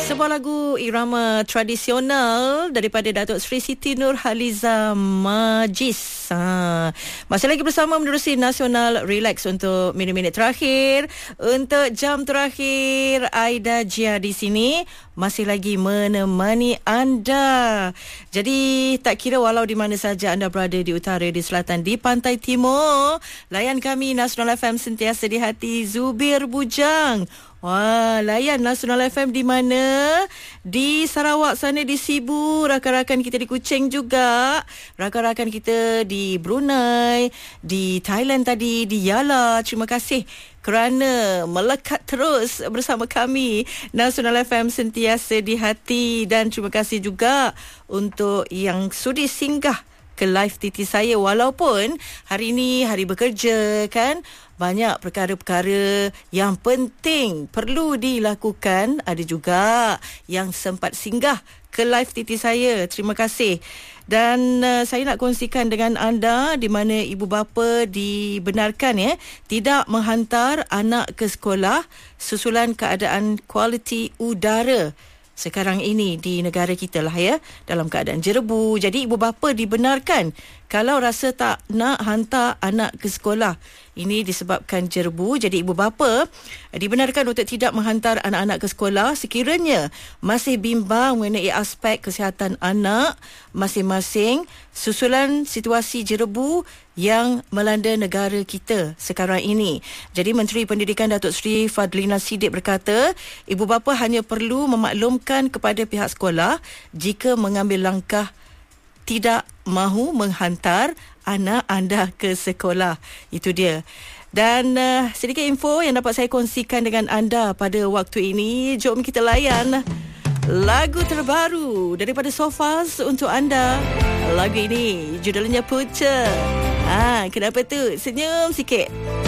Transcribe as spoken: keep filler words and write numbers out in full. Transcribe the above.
Sebuah lagu irama tradisional daripada Datuk Seri Siti Nurhaliza Majis. Ha. Masih lagi bersama menerusi Nasional Relax untuk minit-minit terakhir. Untuk jam terakhir, Aida Jia di sini masih lagi menemani anda. Jadi tak kira walau di mana saja anda berada, di utara, di selatan, di pantai timur, layan kami Nasional F M sentiasa di hati. Zubir Bujang. Wah, layan Nasional F M di mana? Di Sarawak sana, di Sibu. Rakan-rakan kita di Kuching juga. Rakan-rakan kita di Brunei, di Thailand tadi, di Yala. Terima kasih kerana melekat terus bersama kami. Nasional F M sentiasa di hati. Dan terima kasih juga untuk yang sudi singgah ke live T T saya, walaupun hari ini hari bekerja kan, banyak perkara-perkara yang penting perlu dilakukan. Ada juga yang sempat singgah ke live T T saya. Terima kasih. Dan uh, saya nak kongsikan dengan anda di mana ibu bapa dibenarkan ya tidak menghantar anak ke sekolah susulan keadaan kualiti udara sekarang ini di negara kita lah ya, dalam keadaan jerebu. Jadi ibu bapa dibenarkan kalau rasa tak nak hantar anak ke sekolah, ini disebabkan jerebu. Jadi ibu bapa dibenarkan untuk tidak menghantar anak-anak ke sekolah sekiranya masih bimbang mengenai aspek kesihatan anak masing-masing susulan situasi jerebu yang melanda negara kita sekarang ini. Jadi Menteri Pendidikan Datuk Seri Fadlina Siddiq berkata, ibu bapa hanya perlu memaklumkan kepada pihak sekolah jika mengambil langkah tidak mahu menghantar anak anda ke sekolah. Itu dia. Dan uh, sedikit info yang dapat saya kongsikan dengan anda pada waktu ini. Jom kita layan lagu terbaru daripada Sofas untuk anda. Lagu ini judulnya Puca. Ah, kenapa tu? Senyum sikit.